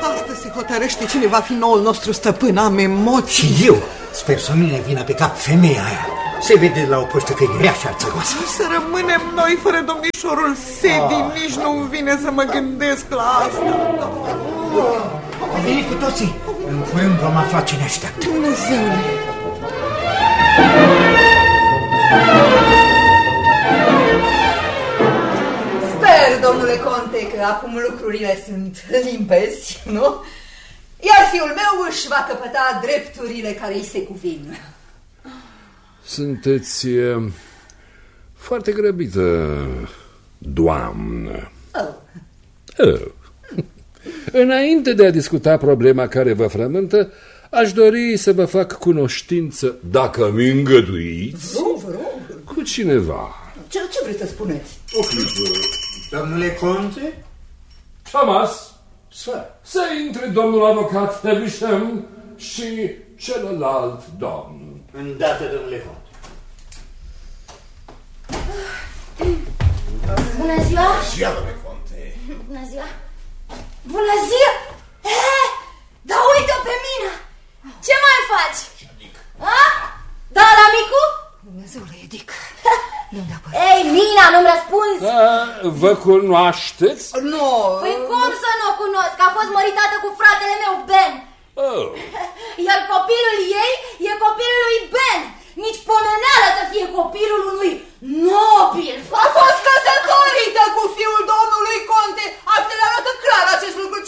Astăzi se hotărăște cine va fi noul nostru stăpân. Am emoții. Și eu sper să nu ne vină pe cap femeia aia. Se vede la o poștă că e grea și arțăgoasă. Să rămânem noi fără domnișorul Sedi. Nici nu-mi vine să mă gândesc la asta. Au venit cu toții. În curând vom afla ce ne așteaptă. Dumnezeule! Sper, domnule conte, că acum lucrurile sunt limpezi, nu? Iar fiul meu își va căpăta drepturile care îi se cuvin. Sunteți foarte grăbită, doamnă. Înainte de a discuta problema care vă frământă, aș dori să vă fac cunoștință, dacă mi îngăduiți, Vă rog. cu cineva. Ce vreți să spuneți? O clipă. Domnule conte? Thomas, Să. să intre domnul avocat Havisham și celălalt domn. Îndată, domnule conte. Bună ziua! Ziua, domnule conte. Bună ziua! Bună ziua! Da, uite-o pe mine! Ce mai faci? A? Da, la micu? Dumnezeule, Edic. De unde apărut? Ei, Mina, nu-mi răspunzi? Vă cunoașteți? Nu. Păi cum să nu o cunosc? A fost măritată cu fratele meu, Ben. Iar copilul ei e copilul lui Ben. Nici pomeneală să fie copilul unui nobil. A fost căsătorită cu fiul domnului conte. Actele arată clar acest lucru.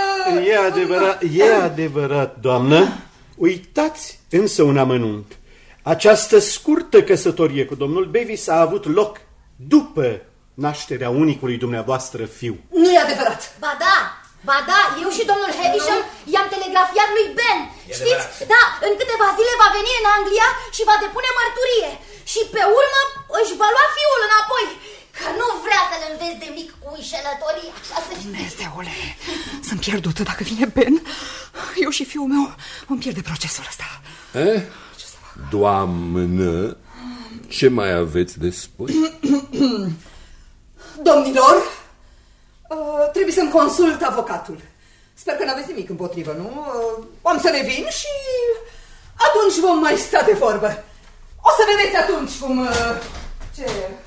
E adevărat, doamnă. Uitați însă un amănunt. Această scurtă căsătorie cu domnul Bevis a avut loc după nașterea unicului dumneavoastră fiu. Nu e adevărat. Ba da, eu și domnul Havisham i-am telegrafiat lui Ben. Știți? Da, în câteva zile va veni în Anglia și va depune mărturie. Și pe urmă își va lua fiul înapoi. Că nu vrea să-l înveți de mic cu înșelătorie, așa să știi. Dumnezeule, sunt pierdută dacă vine Ben. Eu și fiul meu vom pierde procesul ăsta. Doamnă, ce mai aveți de spus? Domnilor, trebuie să-mi consult avocatul. Sper că n-aveți nimic împotrivă, nu? Am să revin și atunci vom mai sta de vorbă. O să vedeți atunci cum... Ce...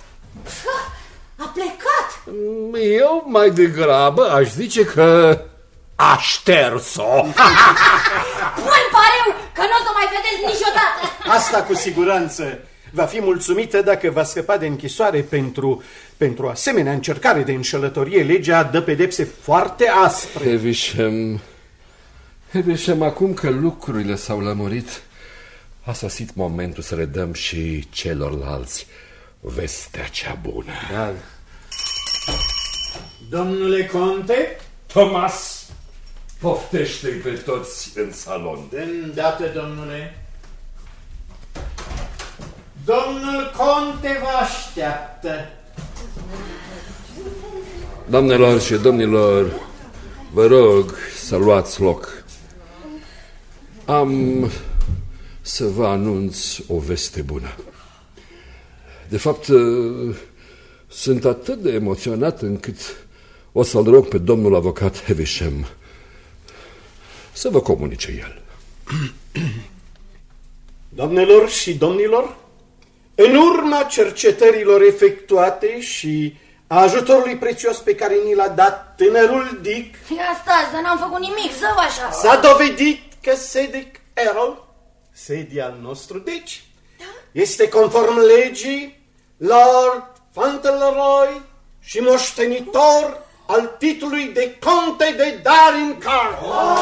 A plecat. Eu mai degrabă aș zice că a șters-o. Bun, pareu că nu o să mai vedeți niciodată. Asta cu siguranță. Va fi mulțumită dacă va scăpa de închisoare pentru asemenea încercare de înșelătorie. Legea dă pedepse foarte aspre. Havisham, acum că lucrurile s-au lămurit, a sosit momentul să le dăm și celorlalți vestea cea bună. Da. Domnule conte? Thomas, poftește-i pe toți în salon. De îndată, domnule. Domnul conte vă așteaptă. Doamnelor și domnilor, vă rog să luați loc. Am să vă anunț o veste bună. De fapt, sunt atât de emoționat încât o să-l rog pe domnul avocat Havisham să vă comunice el. Doamnelor și domnilor, în urma cercetărilor efectuate și a ajutorului prețios pe care ni l-a dat tânărul Dick, Ia stați, dar n-am făcut nimic, zău așa. s-a dovedit că Cedric Errol, Sedi al nostru, deci, este conform legii Lord Fauntleroy și moștenitor al titlului de conte de Darncarr.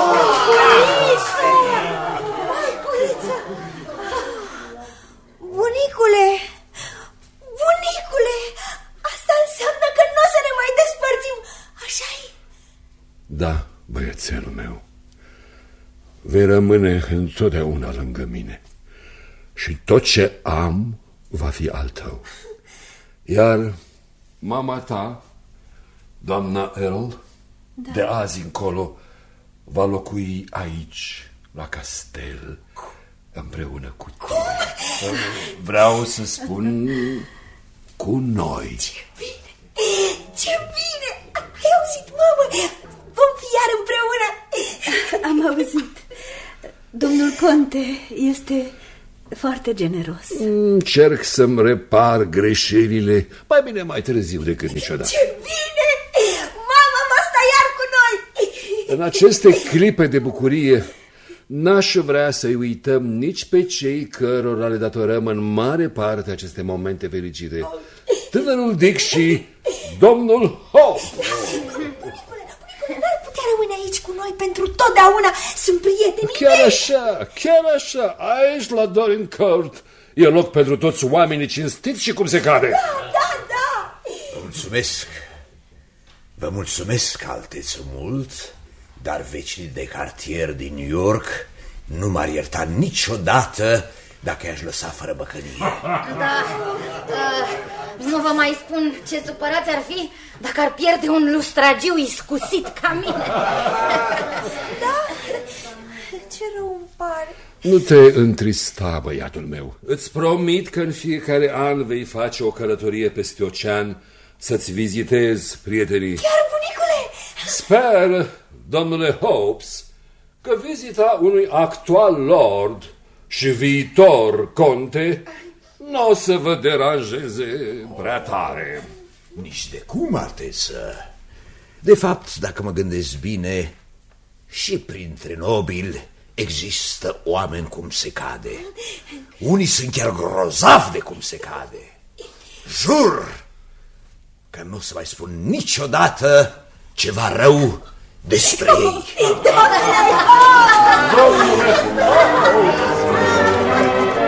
Bunicule, asta înseamnă că nu o să ne mai despărțim, așa-i? Da, băiețelul meu, vei rămâne întotdeauna lângă mine și tot ce am va fi al tău. Iar mama ta, doamna Errol, de azi încolo va locui aici, la castel, împreună cu tine. Vreau să spun cu noi. Ce bine! Ai auzit, mamă? Vom fi iar împreună. Conte este foarte generos. Încerc să-mi repar greșelile. Mai bine mai târziu decât niciodată. Ce bine! Mama va sta iar cu noi! În aceste clipe de bucurie n-aș vrea să-i uităm nici pe cei cărora le datorăm în mare parte aceste momente fericite. Tânărul Dick și domnul Hope. N-ar putea rămâne aici cu noi pentru totdeauna. Sunt prietenii mei. Chiar așa, aici la Dorincourt e loc pentru toți oamenii cinstiți și cum se cade. Da. Mulțumesc. Vă mulțumesc, alteță, mult, dar vecinii de cartier din New York nu m-ar ierta niciodată dacă i-aș lăsa fără băcănie. Da, nu vă mai spun ce supărați ar fi dacă ar pierde un lustragiu iscusit ca mine. Da, ce rău îmi pare. Nu te întrista, băiatul meu. Îți promit că în fiecare an vei face o călătorie peste ocean să-ți vizitezi prietenii. Chiar, bunicule? Sper, domnule Hopes, că vizita unui actual lord și viitor conte nu o să vă deranjeze prea tare. Nici de cum, alteță. De fapt, dacă mă gândesc bine, și printre nobili există oameni cum se cade. Unii sunt chiar grozavi de cum se cade. Jur că nu o să mai spun niciodată ceva rău despre ei.